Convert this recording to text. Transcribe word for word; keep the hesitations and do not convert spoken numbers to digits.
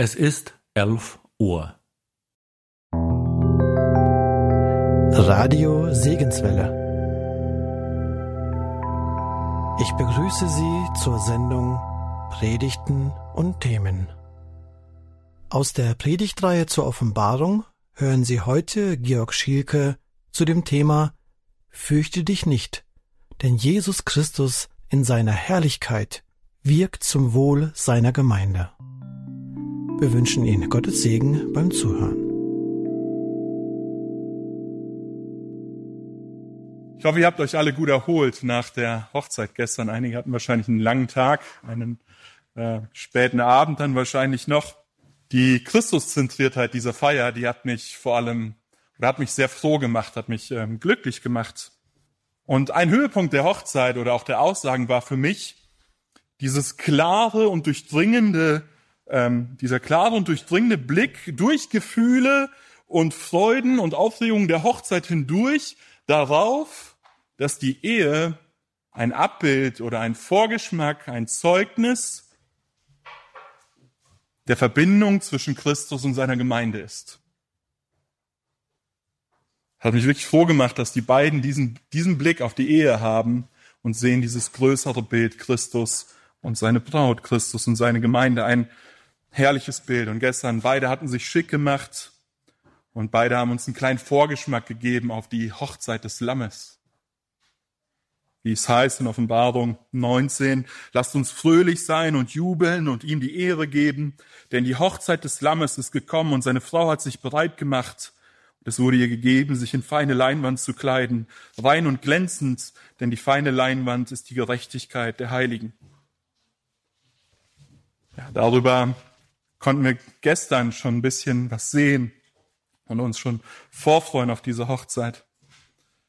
Es ist elf Uhr. Radio Segenswelle. Ich begrüße Sie zur Sendung Predigten und Themen. Aus der Predigtreihe zur Offenbarung hören Sie heute Georg Schielke zu dem Thema Fürchte dich nicht, denn Jesus Christus in seiner Herrlichkeit wirkt zum Wohl seiner Gemeinde. Wir wünschen Ihnen Gottes Segen beim Zuhören. Ich hoffe, ihr habt euch alle gut erholt nach der Hochzeit gestern. Einige hatten wahrscheinlich einen langen Tag, einen äh, späten Abend dann wahrscheinlich noch. Die Christuszentriertheit dieser Feier, die hat mich vor allem, oder hat mich sehr froh gemacht, hat mich ähm, glücklich gemacht. Und ein Höhepunkt der Hochzeit oder auch der Aussagen war für mich dieses klare und durchdringende, ähm, dieser klare und durchdringende Blick durch Gefühle und Freuden und Aufregungen der Hochzeit hindurch darauf, dass die Ehe ein Abbild oder ein Vorgeschmack, ein Zeugnis der Verbindung zwischen Christus und seiner Gemeinde ist. Hat mich wirklich froh gemacht, dass die beiden diesen, diesen Blick auf die Ehe haben und sehen dieses größere Bild Christus und seine Braut, Christus und seine Gemeinde. Ein herrliches Bild. Und gestern, beide hatten sich schick gemacht und beide haben uns einen kleinen Vorgeschmack gegeben auf die Hochzeit des Lammes. Wie es heißt in Offenbarung neunzehn, lasst uns fröhlich sein und jubeln und ihm die Ehre geben, denn die Hochzeit des Lammes ist gekommen und seine Frau hat sich bereit gemacht. Es wurde ihr gegeben, sich in feine Leinwand zu kleiden, rein und glänzend, denn die feine Leinwand ist die Gerechtigkeit der Heiligen. Ja, darüber konnten wir gestern schon ein bisschen was sehen und uns schon vorfreuen auf diese Hochzeit.